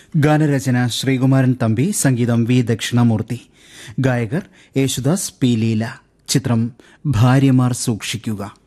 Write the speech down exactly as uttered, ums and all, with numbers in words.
ഗാനരചന ശ്രീകുമാരൻ തമ്പി, സംഗീതം വി ദക്ഷിണാമൂർത്തി. ഗായകർ യേശുദാസ്, പി ലീല. ചിത്രം ഭാര്യമാർ സൂക്ഷിക്കുക.